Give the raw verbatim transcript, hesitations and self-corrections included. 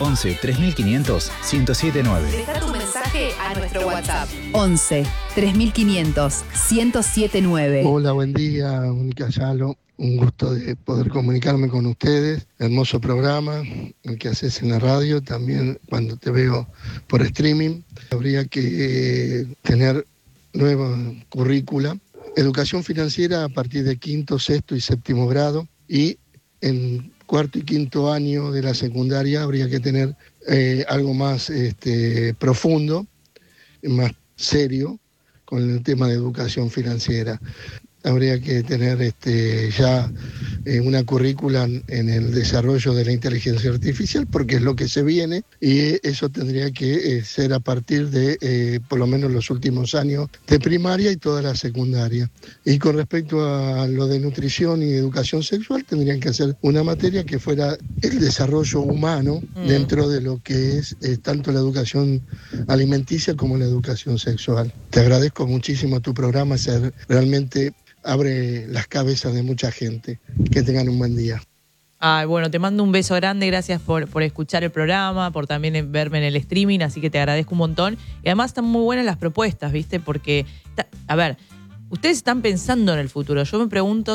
once tres mil quinientos ciento siete nueve. Deja tu mensaje a nuestro WhatsApp. once tres mil quinientos ciento siete nueve. Hola, buen día, Mónica Yalo. Un gusto de poder comunicarme con ustedes. Hermoso programa, el que haces en la radio, también cuando te veo por streaming. Habría que eh, tener nueva currícula. Educación financiera a partir de quinto, sexto y séptimo grado. Y en cuarto y quinto año de la secundaria habría que tener eh, algo más este, profundo, más serio, con el tema de educación financiera. Habría que tener este, ya eh, una currícula en el desarrollo de la inteligencia artificial, porque es lo que se viene, y eso tendría que eh, ser a partir de eh, por lo menos los últimos años de primaria y toda la secundaria. Y con respecto a lo de nutrición y educación sexual, tendrían que hacer una materia que fuera el desarrollo humano mm. dentro de lo que es eh, tanto la educación alimenticia como la educación sexual. Te agradezco muchísimo tu programa, ser realmente abre las cabezas de mucha gente. Que tengan un buen día. Ay, bueno, te mando un beso grande, gracias por, por escuchar el programa, por también verme en el streaming, así que te agradezco un montón. Y además están muy buenas las propuestas, ¿viste? Porque, a ver, ustedes están pensando en el futuro. Yo me pregunto